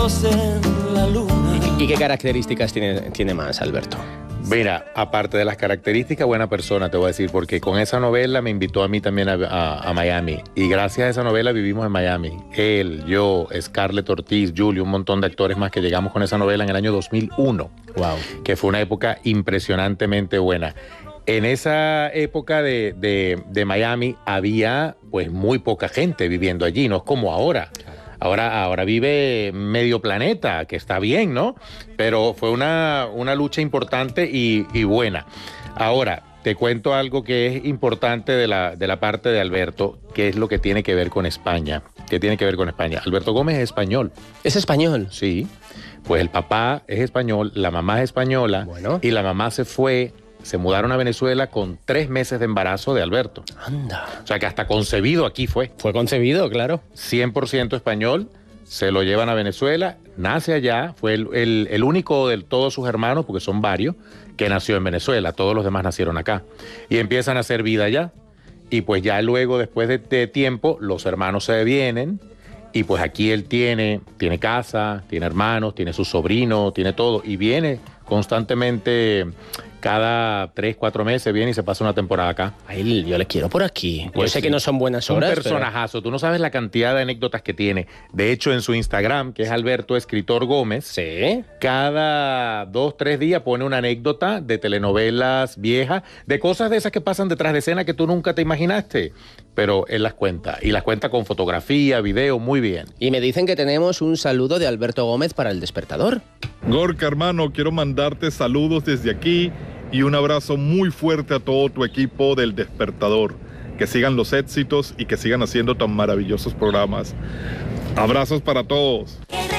perdidos en la luna. ¿Y qué características tiene más, Alberto? Mira, aparte de las características, buena persona, te voy a decir, porque con esa novela me invitó a mí también a Miami. Y gracias a esa novela vivimos en Miami. Él, yo, Scarlett Ortiz, Julio, un montón de actores más que llegamos con esa novela en el año 2001. Wow. Que fue una época impresionantemente buena. En esa época de Miami había pues muy poca gente viviendo allí, no es como ahora. Ahora vive medio planeta, que está bien, ¿no? Pero fue una lucha importante y buena. Ahora, te cuento algo que es importante de la parte de Alberto, que es lo que tiene que ver con España. ¿Qué tiene que ver con España? Alberto Gómez es español. ¿Es español? Sí. Pues el papá es español, la mamá es española, bueno. Y la mamá se mudaron a Venezuela con 3 meses de embarazo de Alberto. Anda. O sea que hasta concebido aquí fue. Fue concebido, claro. 100% español, se lo llevan a Venezuela, nace allá, fue el único de todos sus hermanos, porque son varios, que nació en Venezuela, todos los demás nacieron acá. Y empiezan a hacer vida allá. Y pues ya luego, después de tiempo, los hermanos se vienen. Y pues aquí él tiene casa, tiene hermanos, tiene su sobrino, tiene todo. Y viene constantemente, cada 3, 4 meses viene y se pasa una temporada acá. Ay, yo le quiero por aquí. Pues yo sé sí, que no son buenas horas, un personajazo. Tú no sabes la cantidad de anécdotas que tiene. De hecho, en su Instagram, que es Alberto Escritor Gómez, sí, cada 2, 3 días pone una anécdota de telenovelas viejas, de cosas de esas que pasan detrás de escena que tú nunca te imaginaste. Pero él las cuenta, y las cuenta con fotografía, video, muy bien. Y me dicen que tenemos un saludo de Alberto Gómez para El Despertador. Gorka, hermano, quiero mandarte saludos desde aquí y un abrazo muy fuerte a todo tu equipo del Despertador. Que sigan los éxitos y que sigan haciendo tan maravillosos programas. Abrazos para todos.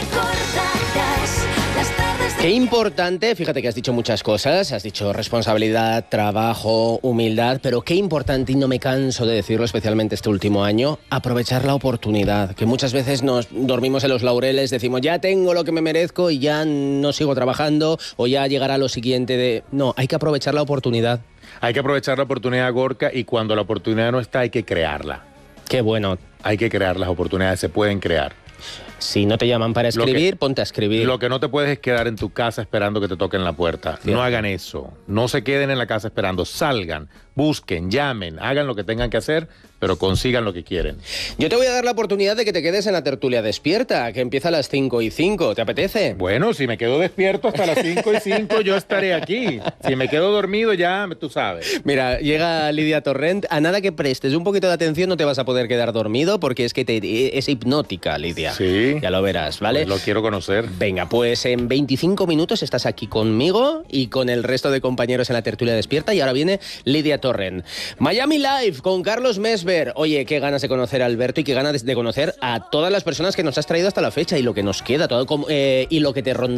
Qué importante, fíjate que has dicho muchas cosas, has dicho responsabilidad, trabajo, humildad, pero qué importante, y no me canso de decirlo especialmente este último año, aprovechar la oportunidad, que muchas veces nos dormimos en los laureles, decimos ya tengo lo que me merezco y ya no sigo trabajando o ya llegará lo siguiente de... No, hay que aprovechar la oportunidad. Hay que aprovechar la oportunidad, Gorka, y cuando la oportunidad no está hay que crearla. Qué bueno. Hay que crear las oportunidades, se pueden crear. Si no te llaman para escribir, ponte a escribir. Lo que no te puedes es quedar en tu casa esperando que te toquen la puerta. Sí. No hagan eso. No se queden en la casa esperando. Salgan, busquen, llamen, hagan lo que tengan que hacer, pero consigan lo que quieren. Yo te voy a dar la oportunidad de que te quedes en la tertulia despierta, que empieza a las 5:05. ¿Te apetece? Bueno, si me quedo despierto hasta las 5:05, yo estaré aquí. Si me quedo dormido, ya tú sabes. Mira, llega Lidia Torrent. A nada que prestes un poquito de atención no te vas a poder quedar dormido porque es que es hipnótica, Lidia. Sí. Ya lo verás, ¿vale? Pues lo quiero conocer. Venga, pues en 25 minutos estás aquí conmigo y con el resto de compañeros en la tertulia despierta y ahora viene Lidia Torrent. Miami Live con Carlos Mesver. Oye, qué ganas de conocer a Alberto y qué ganas de conocer a todas las personas que nos has traído hasta la fecha y lo que nos queda, todo y lo que te ronda